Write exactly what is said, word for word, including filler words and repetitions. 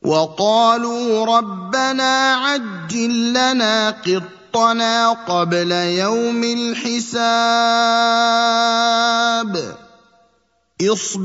وقالوا ربنا عجل لنا قطنا قبل يوم الحساب